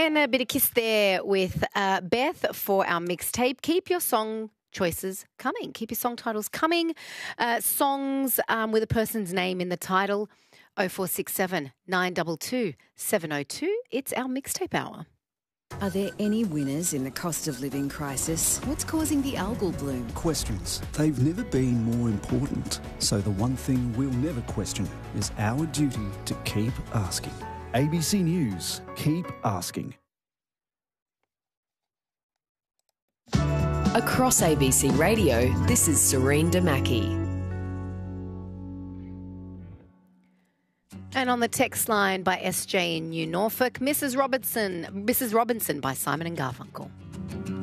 And a bit of kiss there with Beth for our mixtape. Keep your song choices coming. Keep your song titles coming. Songs with a person's name in the title. 0467 922 702. It's our mixtape hour. Are there any winners in the cost of living crisis? What's causing the algal bloom? Questions. They've never been more important. So the one thing we'll never question is our duty to keep asking. ABC News. Keep asking. Across ABC Radio, this is Serene Damaki. And on the text line by SJ in New Norfolk, Mrs. Robinson by Simon and Garfunkel.